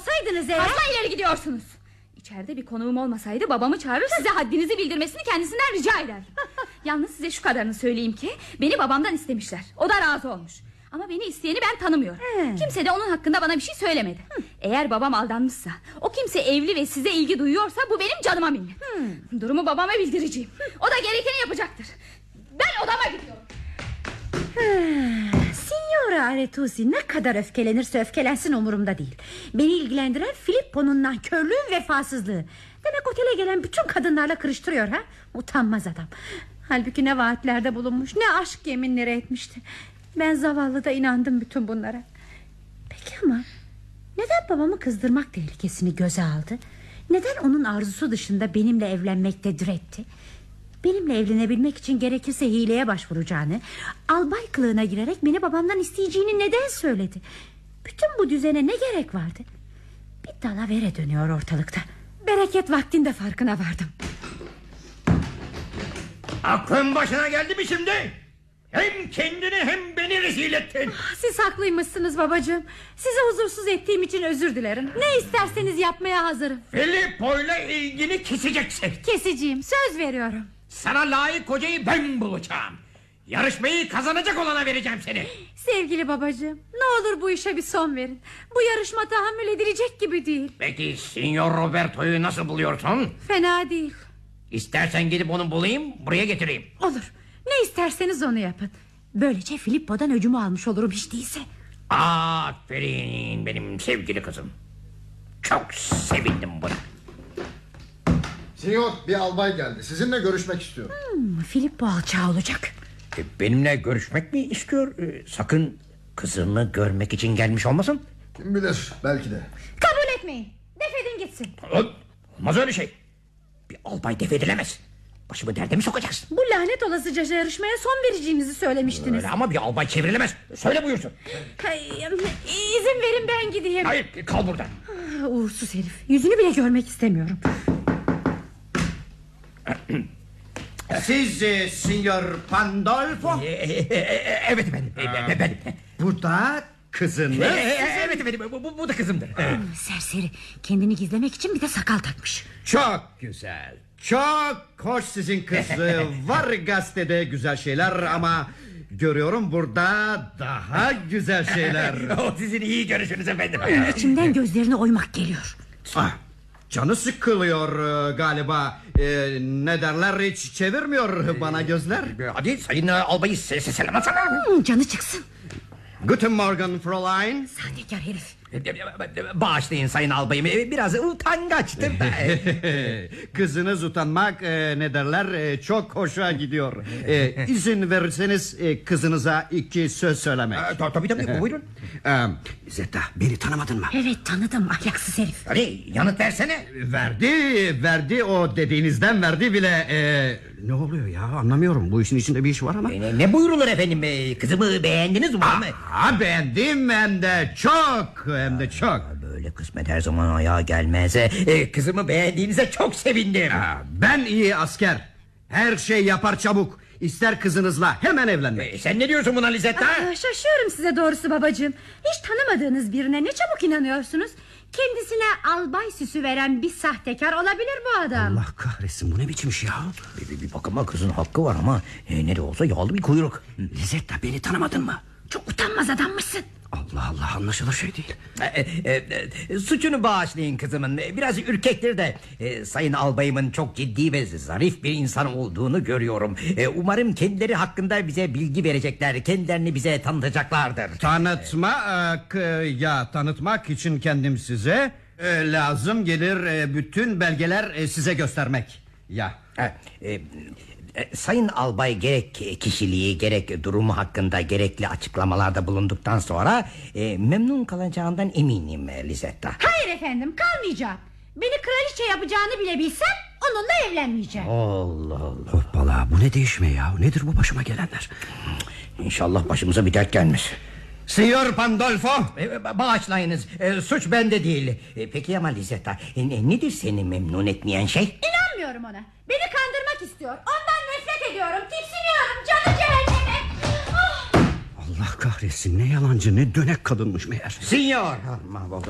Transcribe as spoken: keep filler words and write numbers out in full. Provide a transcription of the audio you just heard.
olsaydınız eğer... Fazla ileri gidiyorsunuz. İçeride bir konuğum olmasaydı babamı çağırır, size haddinizi bildirmesini kendisinden rica eder. Yalnız size şu kadarını söyleyeyim ki beni babamdan istemişler. O da razı olmuş. Ama beni isteyeni ben tanımıyorum. He. Kimse de onun hakkında bana bir şey söylemedi. Hı. Eğer babam aldanmışsa, o kimse evli ve size ilgi duyuyorsa bu benim canıma minnet. Hı. Durumu babama bildireceğim. Hı. O da gerekeni yapacaktır. Ben odama gidiyorum. Signora Aretuzzi ne kadar öfkelenirse öfkelensin umurumda değil. Beni ilgilendiren Filippo'nun nankörlüğü, vefasızlığı. Demek otele gelen bütün kadınlarla kırıştırıyor ha? Utanmaz adam. Halbuki ne vaatlerde bulunmuş, ne aşk yeminleri etmişti. Ben zavallı da inandım bütün bunlara. Peki ama neden babamı kızdırmak tehlikesini göze aldı? Neden onun arzusu dışında benimle evlenmekte diretti? Benimle evlenebilmek için gerekirse hileye başvuracağını, albay kılığına girerek beni babamdan isteyeceğini neden söyledi? Bütün bu düzene ne gerek vardı? Bir dalavere dönüyor ortalıkta. Bereket vaktinde farkına vardım. Aklın başına geldi mi şimdi? Hem kendini hem beni rezil ettin. Siz haklıymışsınız babacığım. Sizi huzursuz ettiğim için özür dilerim. Ne isterseniz yapmaya hazırım. Filippo'yla ilgili keseceksin. Keseceğim, söz veriyorum. Sana layık kocayı ben bulacağım. Yarışmayı kazanacak olana vereceğim seni. Sevgili babacığım, ne olur bu işe bir son verin. Bu yarışma tahammül edilecek gibi değil. Peki Signor Roberto'yu nasıl buluyorsun? Fena değil. İstersen gidip onu bulayım, buraya getireyim. Olur, ne isterseniz onu yapın. Böylece Filippo'dan öcümü almış olurum hiç değilse. Aferin benim sevgili kızım. Çok sevindim buna. Signor, bir albay geldi. Sizinle görüşmek istiyor. hmm, Filippo alçağı olacak. e, Benimle görüşmek mi istiyor? E, sakın kızımı görmek için gelmiş olmasın. Kim bilir, belki de. Kabul etmeyin, defedin gitsin. Olmaz öyle şey. Bir albay defedilemez. Başımı derde mi sokacaksın? Bu lanet olasıca yarışmaya son vereceğinizi söylemiştiniz. Öyle ama bir albay çevrilemez. Söyle buyursun. Hay, izin verin ben gideyim. Hayır, kal burada. Ah, uğursuz herif, yüzünü bile görmek istemiyorum. Siz e, Signor Pandolfo? E, e, e, evet efendim. E, ben. Bu da kızınız. E, e, evet efendim. Bu, bu, bu da kızımdır. Evet. Serseri, kendini gizlemek için bir de sakal takmış. Çok güzel. Çok hoş sizin kız. Var gazetede güzel şeyler ama görüyorum burada daha güzel şeyler. O sizin iyi görüşünüz efendim. İçimden gözlerini oymak geliyor. Ah, canı sıkılıyor e, galiba. E, ne derler, hiç çevirmiyor bana gözler. Hadi sayın albayı ses selam atsana. Hmm, canı çıksın. Guten Morgen Fräulein. Sahtekar herif. Bağışlayın sayın albayım, biraz utangaçtım da. Kızınız utanmak e, ne derler e, çok hoşa gidiyor. e, İzin verirseniz e, kızınıza iki söz söylemek. e, Tabii tabii buyurun. e, Zeta, beni tanımadın mı? Evet, tanıdım, ahlaksız herif. Hadi yanıt versene. Verdi verdi o dediğinizden verdi bile. e, Ne oluyor ya, anlamıyorum, bu işin içinde bir iş var ama. e, Ne, ne buyurulur efendim, e, kızımı beğendiniz mi? Ha, beğendim hem de çok, hem de çok. Böyle kısmet her zaman ayağa gelmez. e, Kızımı beğendiğinize çok sevindim. Ha, ben iyi asker, her şey yapar çabuk. İster kızınızla hemen evlenmek. e, Sen ne diyorsun buna Lisetta? Aa, şaşıyorum size doğrusu babacığım. Hiç tanımadığınız birine ne çabuk inanıyorsunuz. Kendisine albay süsü veren bir sahtekar olabilir bu adam. Allah kahretsin, bu ne biçim iş ya? Bir, bir, bir bakıma kızın hakkı var ama e, ne de olsa yağlı bir kuyruk. Lizetta, beni tanımadın mı? Çok utanmaz adammışsın. Allah Allah, anlaşılır şey değil. E, e, e, suçunu bağışlayın kızımın. Biraz ürkektir de e, sayın albayımın çok ciddi ve zarif bir insan olduğunu görüyorum. E, umarım kendileri hakkında bize bilgi verecekler. Kendilerini bize tanıtacaklardır. Tanıtma e, k- ya tanıtmak için kendim size e, lazım gelir e, bütün belgeler e, size göstermek. Ya. E, e, e, sayın albay gerek kişiliği gerek durumu hakkında gerekli açıklamalarda bulunduktan sonra e, memnun kalacağından eminim e, Lisetta. Hayır efendim, kalmayacağım. Beni kraliçe yapacağını bile bilsem onunla evlenmeyeceğim. Allah Allah. Hoppala, bu ne değişme ya? Nedir bu başıma gelenler? İnşallah başımıza bir dert gelmez. Signor Pandolfo. E, bağışlayınız, e, suç bende değil. E, peki ama Lisetta, e, nedir seni memnun etmeyen şey? İnanmıyorum ona. Beni kandırmak istiyor. Ondan nefret ediyorum. Tiksiniyorum. Canı cehenneme. Oh! Allah kahretsin, ne yalancı ne dönek kadınmış meğer. Signor. Mahvoldum.